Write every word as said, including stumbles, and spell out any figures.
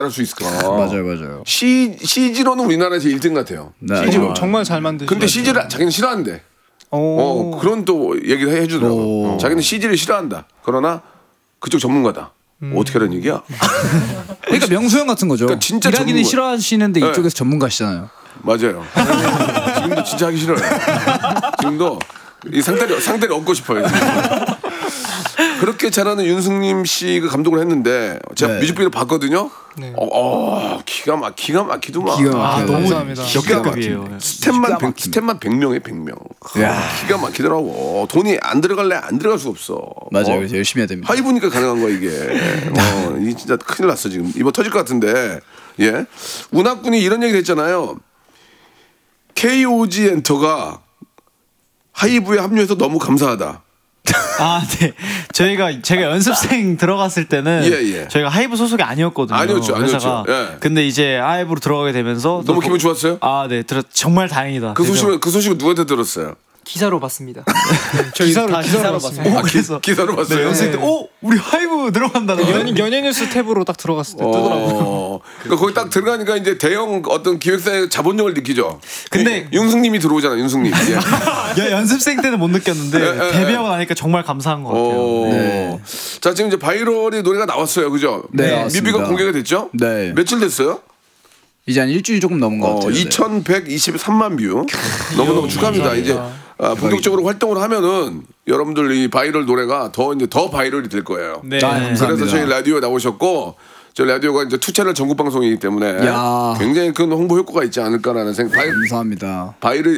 할 수 있을까? 맞아요, 맞아요. 시 씨지로는 우리나라에서 일 등 같아요. 네. 씨지로 정말 잘 만드시죠. 근데 씨지를 자기는 싫어한대. 어 그런 또 얘기를 해주더라고. 어, 자기는 씨지를 싫어한다. 그러나 그쪽 전문가다. 음. 어떻게 하라는 얘기야? 그러니까 명수형 같은 거죠. 그러니까 진짜 일하기는 전문가. 싫어하시는데 이쪽에서 네. 전문가시잖아요. 맞아요. 지금도 진짜 하기 싫어요. 지금도 이 상대를 상대를 얻고 싶어요. 그렇게 잘하는 윤승림 씨가 감독을 했는데 제가 네. 뮤직비디오 봤거든요. 네. 어, 어 기가 막 기가 막히더만. 기가 막혀. 아, 너무 감사합니다. 역대급이에요. 스텝만 백, 스텝만 백 명에 백 명. 야. 기가 막히더라고. 돈이 안 들어갈래 안 들어갈 수 없어. 맞아요. 어? 그래서 열심히 해야 됩니다. 하이브니까 가능한 거야 이게. 어, 이 진짜 큰일 났어 지금. 이번 터질 것 같은데. 예. 운학군이 이런 얘기를 했잖아요. 케이오지 엔터가 하이브에 합류해서 너무 감사하다. 아, 네. 저희가 제가 연습생 들어갔을 때는 예, 예. 저희가 하이브 소속이 아니었거든요. 아니었죠, 아니었죠. 예. 근데 이제 하이브로 들어가게 되면서 너무 기분 좋았어요? 아, 네. 들었 정말 다행이다. 그 소식은 그 소식은 누구한테 들었어요? 기사로 봤습니다. 네, 기사로 기사로, 기사로 봤습니다. 아, 기, 기사로 봤어요. 네, 연습생 때, 오, 우리 하이브 들어간다는 거. 연예, 연예 뉴스 탭으로 딱 들어갔을 때 뜨더라고요. 어, 그러니까 거기 딱 들어가니까 이제 대형 어떤 기획사의 자본력을 느끼죠. 근데 윤승님이 들어오잖아, 윤승님. 예. 야, 연습생 때는 못 느꼈는데 에, 에, 데뷔하고 나니까 정말 감사한 것 같아요. 네. 자, 지금 이제 바이럴의 노래가 나왔어요, 그죠? 네, 뮤비가 공개가 됐죠? 네. 며칠 됐어요? 이제 한 일주일 조금 넘은 것 어, 같아요. 이천백이십삼만 뷰. 너무너무 축하합니다. 이제 아, 본격적으로 활동을 하면은 여러분들 이 바이럴 노래가 더 이제 더 바이럴이 될 거예요. 네. 아, 그래서 저희 라디오에 나오셨고 저희 라디오가 이제 투 채널 전국 방송이기 때문에 야. 굉장히 큰 홍보 효과가 있지 않을까라는 생각. 바이, 감사합니다. 바이럴